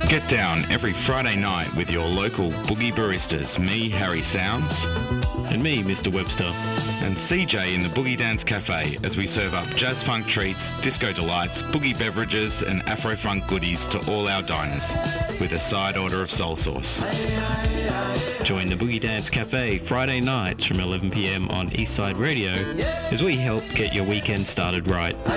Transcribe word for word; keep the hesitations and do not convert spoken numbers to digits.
Get down every Friday night with your local boogie baristas, me, Harry Sounds, and me, Mister Webster, and C J in the Boogie Dance Cafe as we serve up jazz funk treats, disco delights, boogie beverages and Afro funk goodies to all our diners, with a side order of soul sauce. Join the Boogie Dance Cafe Friday nights from eleven p m on Eastside Radio as we help get your weekend started right.